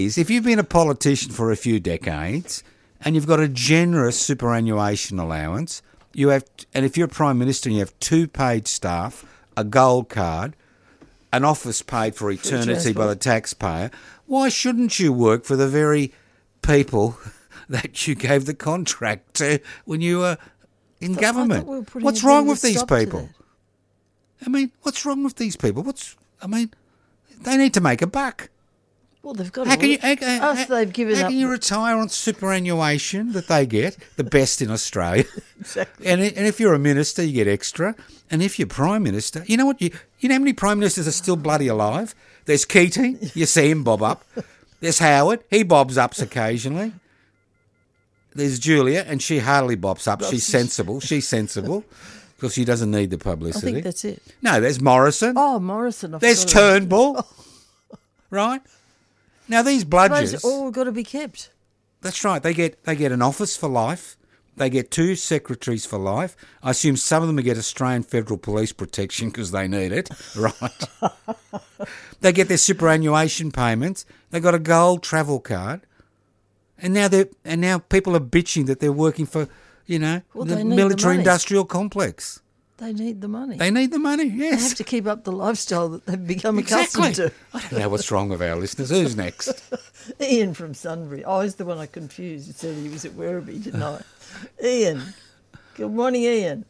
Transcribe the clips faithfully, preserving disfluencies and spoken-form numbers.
is if you've been a politician for a few decades and you've got a generous superannuation allowance, you have, and if you're a Prime Minister and you have two paid staff, a gold card, an office paid for eternity by the taxpayer, why shouldn't you work for the very people that you gave the contract to when you were in But government? we were putting What's a bit wrong of a with these stop to people? that. I mean, what's wrong with these people? What's I mean, they need to make a buck. Well, they've got How to can you, work. how, how- Us, they've given how up. can you retire on superannuation that they get, the best in Australia? Exactly. And, i- and if you're a minister, you get extra. And if you're Prime Minister, you know what? You, you know how many Prime Ministers are still bloody alive? There's Keating, you see him bob up. There's Howard, he bobs ups occasionally. There's Julia, and she hardly bobs up. She's sensible. She's sensible because she doesn't need the I publicity. think that's it. No, there's Morrison. Oh, Morrison. I There's forgot about- Turnbull. Right? Now, these bludgers... Those all got to be kept. That's right. They get they get an office for life. They get two secretaries for life. I assume some of them get Australian Federal Police protection because they need it. Right. They get their superannuation payments. They got a gold travel card. And now they and now people are bitching that they're working for, you know, Well, the they need the military money. industrial complex. They need the money. They need the money, They yes. have to keep up the lifestyle that they've become Exactly. accustomed I don't know what's wrong with our listeners. Who's next? to. Ian from Sunbury. I was the one I confused. He said he was at Werribee, didn't I? Ian. Good morning, Ian.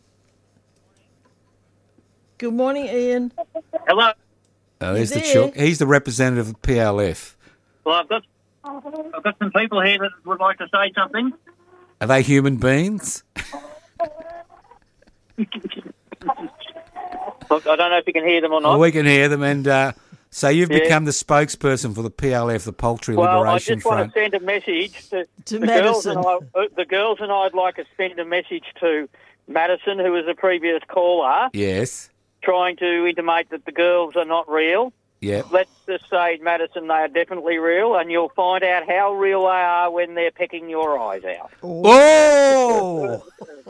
Good morning, Ian. Hello. Oh, he's the there? chook. He's the representative of P L F. Well, I've got I've got some people here that would like to say something. Are they human beings? Look, I don't know if you can hear them or Well, not. we can hear them, and uh, so you've Yeah. become the spokesperson for the P L F, the Poultry Well, I Liberation just Front. want to send a message to, To the girls, Madison. and I, uh, the girls and I'd like to send a message to Madison, who was the previous caller, Yes, trying to intimate that the girls are not real. yeah. Let's just say, Madison, they are definitely real, and you'll find out how real they are when they're pecking your eyes out. Oh,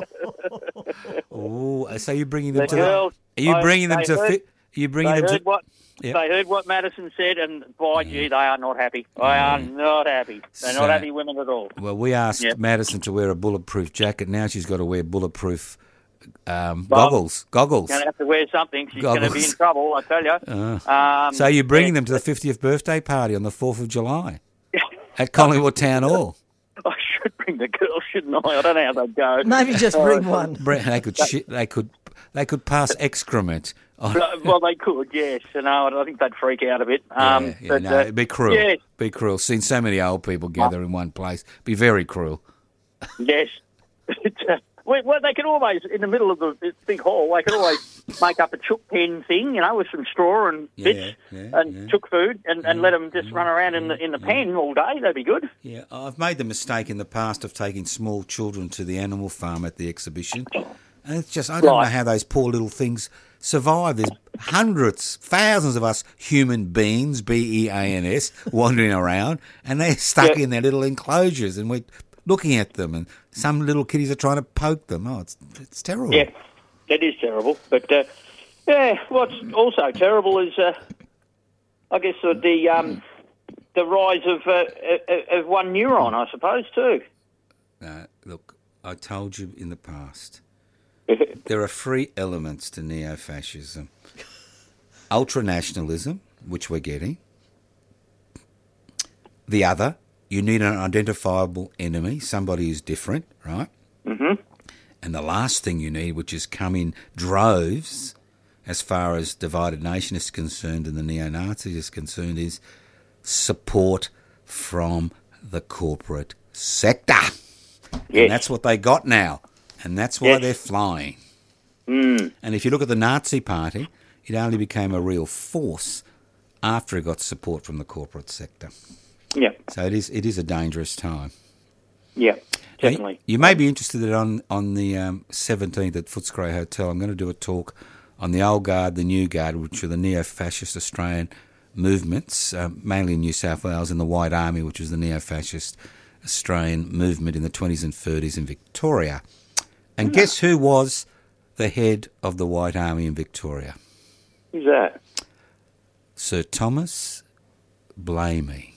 oh! So you're bringing them The to girls, the? Are you I- bringing them they to? heard- Fi- are you bringing They them heard to? what Yep. they heard what Madison said, and by gee, they are not happy. They are not happy. They're So- not happy women at all. Well, we asked Yep. Madison to wear a bulletproof jacket. Now she's got to wear bulletproof um, Well, goggles. Goggles. Going to have to wear something. She's going to be in Goggles. trouble, I tell you. um, So you're bringing yeah. them to the fiftieth birthday party on the fourth of July at Collingwood Town Hall. I should bring the girls, shouldn't I? I don't know how they go. Maybe just bring one. Brett, They could shi they could they could pass excrement. on- But- well, they could, yes. You know, I think they'd freak out a bit. Um, yeah, yeah, but, no, uh, it'd be cruel. Yes, Be cruel. Seen so many old people gather in one place. Be very cruel. yes. Well, well, they could always, in the middle of the this big hall, they could always make up a chook pen thing, you know, with some straw and Yeah, bits yeah, and yeah. chook food, and, and let them just run around in the in the pen all day. That'd be good. Yeah, I've made the mistake in the past of taking small children to the animal farm at the exhibition. And it's just, I don't Right. know how those poor little things survive. There's hundreds, thousands of us human beings, B E A N S, wandering around, and they're stuck Yeah. in their little enclosures, and we're looking at them, and some little kiddies are trying to poke them. Oh, it's it's terrible. Yeah, that is terrible. But uh, yeah, what's also terrible is, uh, I guess, uh, the um, the rise of uh, uh, of one neuron, I suppose, too. Uh, look, I told you in the past, there are three elements to neo-fascism. Ultranationalism, which we're getting. The other, you need an identifiable enemy, somebody who's different, right? Mm-hmm. And the last thing you need, which has come in droves, as far as Divided Nation is concerned and the neo-Nazis is concerned, is support from the corporate sector. Yes. And that's what they got now. And that's why Yes. they're flying. Mm. And if you look at the Nazi Party, it only became a real force after it got support from the corporate sector. Yeah, So it is it is a dangerous time. yeah, Now, definitely. You may be interested in on, on the um, seventeenth at Footscray Hotel. I'm going to do a talk on the old guard, the new guard, which are the neo-fascist Australian movements, uh, mainly in New South Wales, and the White Army, which was the neo-fascist Australian movement in the twenties and thirties in Victoria. And guess who was the head of the White Army in Victoria? Who's that? Sir Thomas Blamey.